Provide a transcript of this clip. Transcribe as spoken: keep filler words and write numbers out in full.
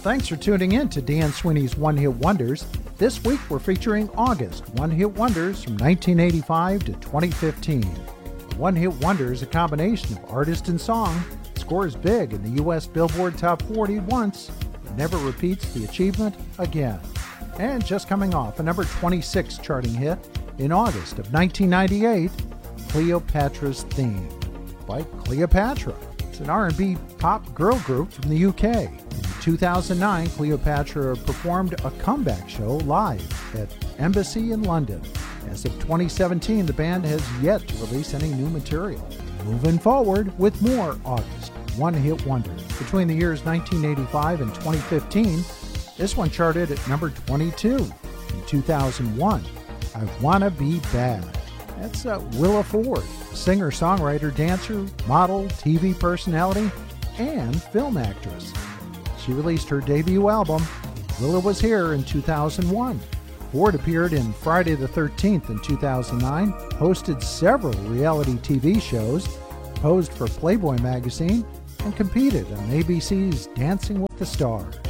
Thanks for tuning in to Dan Sweeney's One Hit Wonders. This week we're featuring August One Hit Wonders from nineteen eighty-five to twenty fifteen. One Hit Wonder is a combination of artist and song, scores big in the U S Billboard Top forty once, and never repeats the achievement again. And just coming off a number twenty-six charting hit in August of nineteen ninety-eight, Cleopatra's Theme by Cleopatra. It's an R and B pop girl group from the U K. In two thousand nine, Cleopatra performed a comeback show live at Embassy in London. As of twenty seventeen, the band has yet to release any new material. Moving forward with more August One Hit Wonders. Between the years nineteen eighty-five and twenty fifteen, this one charted at number twenty-two. In two thousand one, I Wanna Be Bad. That's uh, Willa Ford, singer, songwriter, dancer, model, T V personality, and film actress. She released her debut album, Willa Was Here, in two thousand one. Ford appeared in Friday the thirteenth in two thousand nine, hosted several reality T V shows, posed for Playboy magazine, and competed on A B C's Dancing with the Stars.